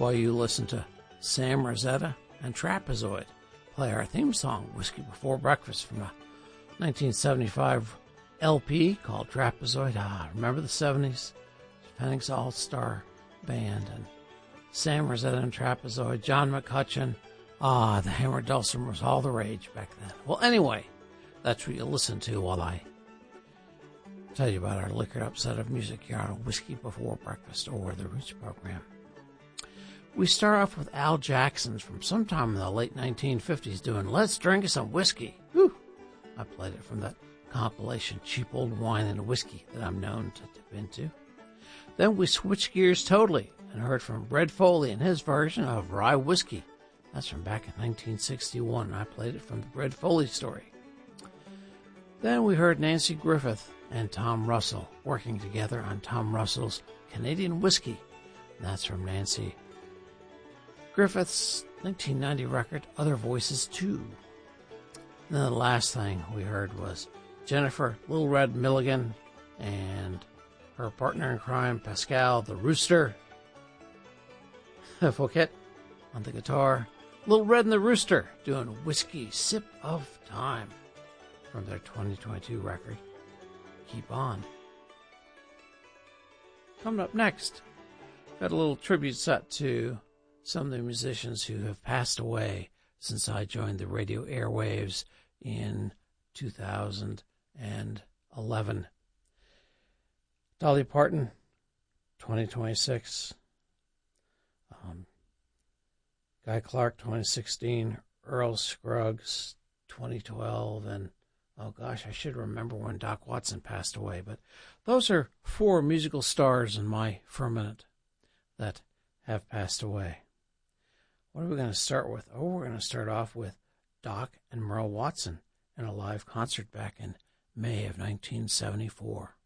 while you listen to Sam Rosetta and Trapezoid play our theme song, Whiskey Before Breakfast, from a 1975 LP called Trapezoid. Remember the 70s? Phoenix All-Star Band and Sam Rosetta and Trapezoid, John McCutcheon. The hammer dulcimer was all the rage back then. Well, anyway, that's what you listen to while I tell you about our liquored up set of music here on Whiskey Before Breakfast, or the Roots program. We start off with Al Jackson from sometime in the late 1950s doing Let's Drink Some Whiskey. Whew. I played it from that compilation, Cheap Old Wine and Whiskey, that I'm known to dip into. Then we switched gears totally and heard from Red Foley and his version of Rye Whiskey. That's from back in 1961, and I played it from the Red Foley story. Then we heard Nancy Griffith and Tom Russell working together on Tom Russell's Canadian Whiskey. And that's from Nancy Griffith's 1990 record, Other Voices Too. And then the last thing we heard was Jennifer Little Red Milligan and her partner in crime, Pascal the Rooster Fouquet on the guitar. Little Red and the Rooster doing Whiskey Sip of Time from their 2022 record, Keep On. Coming up next, got a little tribute set to some of the musicians who have passed away since I joined the radio airwaves in 2011. Dolly Parton, 2026. Guy Clark, 2016. Earl Scruggs, 2012. And, oh gosh, I should remember when Doc Watson passed away. But those are 4 musical stars in my firmament that have passed away. What are we going to start with? Oh, we're going to start off with Doc and Merle Watson in a live concert back in May of 1974.